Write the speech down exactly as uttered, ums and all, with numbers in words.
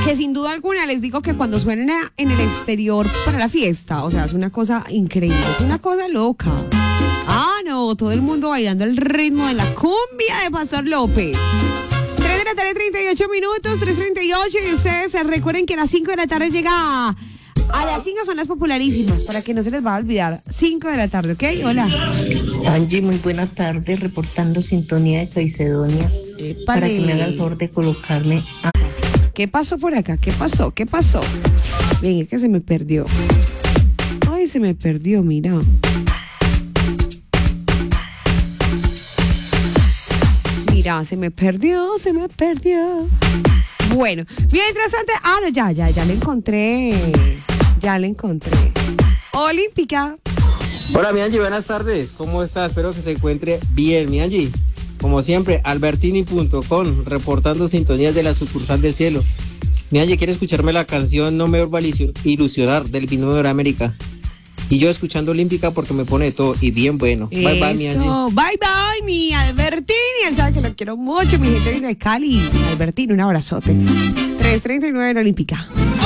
que sin duda alguna les digo que cuando suenen a- en el exterior para la fiesta, o sea, es una cosa increíble, es una cosa loca. Ah, no, todo el mundo bailando el ritmo de la cumbia de Pastor López. tres de la tarde, treinta y ocho minutos, tres treinta y ocho, y ustedes se recuerden que a las cinco de la tarde llega... A las cinco son las popularísimas, para que no se les va a olvidar. cinco de la tarde, ¿ok? Hola. Angie, muy buenas tardes, reportando sintonía de Caicedonia. Épale. Para que me haga el favor de colocarme a... ¿Qué pasó por acá? ¿Qué pasó? ¿Qué pasó? Ven, es que se me perdió. Ay, se me perdió, mira. Mira, se me perdió, se me perdió. Bueno, mientras tanto... Ah, no, ya, ya, ya la encontré. Ya la encontré. Olímpica. Hola, mi Angie, buenas tardes. ¿Cómo está? Espero que se encuentre bien, mi Angie. Como siempre, albertini punto com, reportando sintonías de la sucursal del cielo. Mi Angie, quiere escucharme la canción No me vuelva a ilusio- ilusionar del Binomio de América. Y yo escuchando Olímpica porque me pone todo y bien bueno. Bye, bye, mi Angie. Eso, bye bye, mi Albertini. Él sabe que lo quiero mucho, mi gente de Cali. Albertini, un abrazote. tres treinta y nueve en Olímpica.